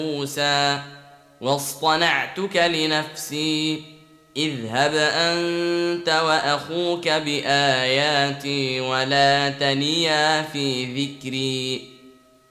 موسى واصطنعتك لنفسي اذهب أنت وأخوك بآياتي ولا تنيا في ذكري